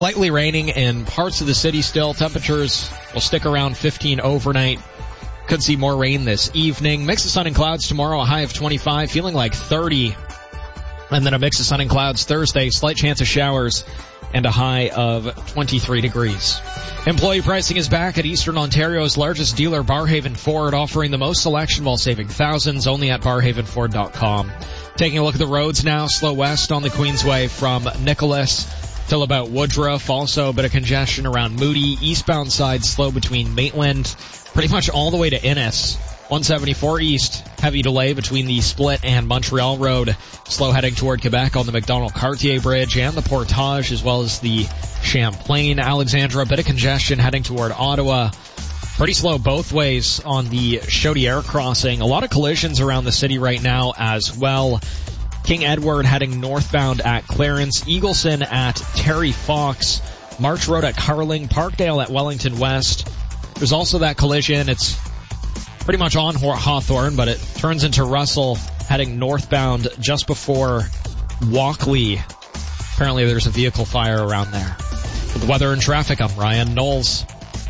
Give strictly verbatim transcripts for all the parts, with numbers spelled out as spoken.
Lightly raining in parts of the city still. Temperatures will stick around fifteen overnight. Could see more rain this evening. Mix of sun and clouds tomorrow, a high of twenty-five, feeling like thirty. And then a mix of sun and clouds Thursday, slight chance of showers, and a high of twenty-three degrees. Employee pricing is back at Eastern Ontario's largest dealer, Barrhaven Ford, offering the most selection while saving thousands, only at barrhaven ford dot com. Taking a look at the roads now, slow west on the Queensway from Nicholas till about Woodruff. Also a bit of congestion around Moody. Eastbound side slow between Maitland, pretty much all the way to Innis. one seventy-four East, heavy delay between the Split and Montreal Road. Slow heading toward Quebec on the Macdonald-Cartier Bridge and the Portage, as well as the Champlain. Alexandra, a bit of congestion heading toward Ottawa. Pretty slow both ways on the Chaudière crossing. A lot of collisions around the city right now as well. King Edward heading northbound at Clarence, Eagleson at Terry Fox, March Road at Carling, Parkdale at Wellington West. There's also that collision. It's pretty much on Hawthorne, but it turns into Russell heading northbound just before Walkley. Apparently there's a vehicle fire around there. With weather and traffic, I'm Ryan Knowles.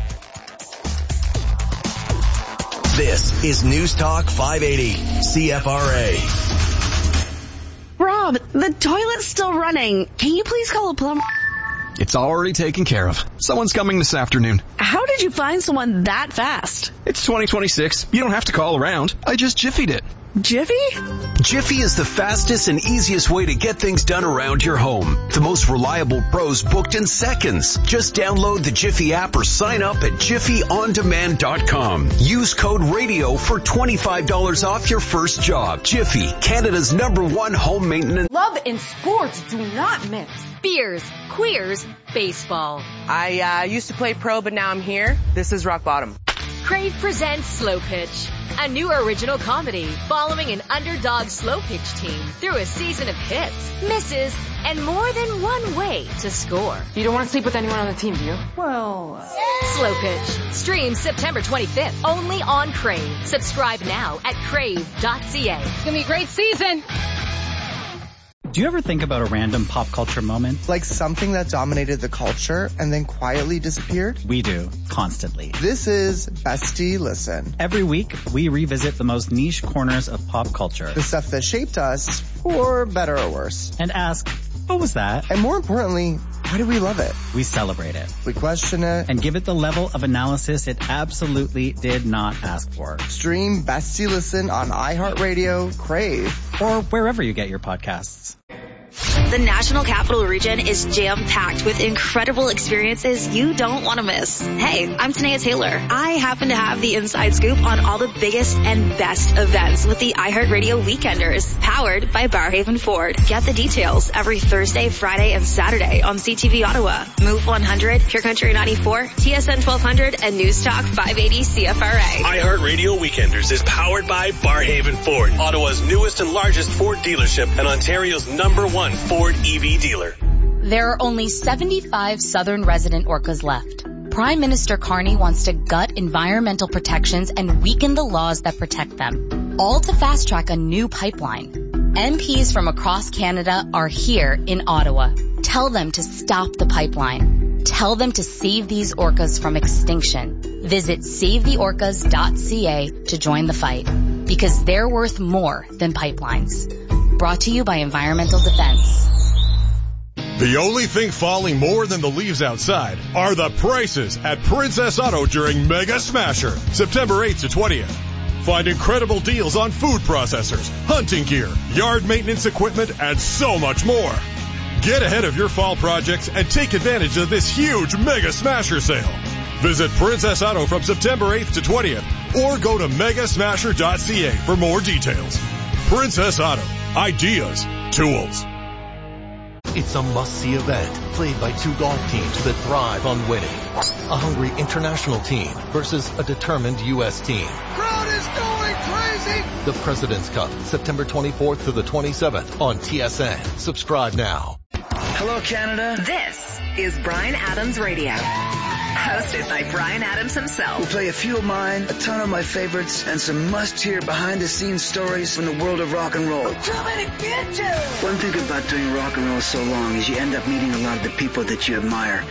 This is News Talk five eighty, C F R A. Rob, the toilet's still running. Can you please call a plumber? It's already taken care of. Someone's coming this afternoon. How did you find someone that fast? It's twenty twenty-six. You don't have to call around. I just Jiffied it. Jiffy? Jiffy is the fastest and easiest way to get things done around your home. The most reliable pros booked in seconds. Just download the Jiffy app or sign up at jiffy on demand dot com. Use code RADIO for twenty-five dollars off your first job. Jiffy, Canada's number one home maintenance. Love and sports do not mix. Beers, queers, baseball. I uh, used to play pro, but now I'm here. This is rock bottom. Crave presents Slow Pitch, a new original comedy following an underdog slow pitch team through a season of hits, misses, and more than one way to score. You don't want to sleep with anyone on the team, do you? Well, uh... Slow Pitch streams September twenty-fifth only on Crave. Subscribe now at crave dot c a. It's gonna be a great season. Do you ever think about a random pop culture moment? Like something that dominated the culture and then quietly disappeared? We do, constantly. This is Bestie Listen. Every week, we revisit the most niche corners of pop culture. The stuff that shaped us, for better or worse. And ask, what was that? And more importantly, why do we love it? We celebrate it. We question it. And give it the level of analysis it absolutely did not ask for. Stream Bestie Listen on iHeartRadio, Crave, or wherever you get your podcasts. The National Capital Region is jam-packed with incredible experiences you don't want to miss. Hey, I'm Tanea Taylor. I happen to have the inside scoop on all the biggest and best events with the iHeartRadio Weekenders, powered by Barrhaven Ford. Get the details every Thursday, Friday, and Saturday on C T V Ottawa, Move one hundred, Pure Country ninety-four, T S N twelve hundred, and News Talk five eighty C F R A. iHeartRadio Weekenders is powered by Barrhaven Ford, Ottawa's newest and largest Ford dealership and Ontario's number one Ford E V dealer. There are only seventy-five southern resident orcas left. Prime Minister Carney wants to gut environmental protections and weaken the laws that protect them, all to fast-track a new pipeline. M Ps from across Canada are here in Ottawa. Tell them to stop the pipeline. Tell them to save these orcas from extinction. Visit save the orcas dot c a to join the fight, because they're worth more than pipelines. Brought to you by Environmental Defense. The only thing falling more than the leaves outside are the prices at Princess Auto during Mega Smasher, September eighth to twentieth. Find incredible deals on food processors, hunting gear, yard maintenance equipment, and so much more. Get ahead of your fall projects and take advantage of this huge Mega Smasher sale. Visit Princess Auto from September eighth to twentieth or go to mega smasher dot c a for more details. Princess Auto. Ideas. Tools. It's a must-see event played by two golf teams that thrive on winning. A hungry international team versus a determined U S team. Crowd is going crazy! The President's Cup, September twenty-fourth to the twenty-seventh on T S N. Subscribe now. Hello, Canada. This is Bryan Adams Radio. Hosted by Bryan Adams himself. We'll play a few of mine, a ton of my favorites, and some must-hear behind-the-scenes stories from the world of rock and roll. I'm coming to get you! One thing about doing rock and roll so long is you end up meeting a lot of the people that you admire.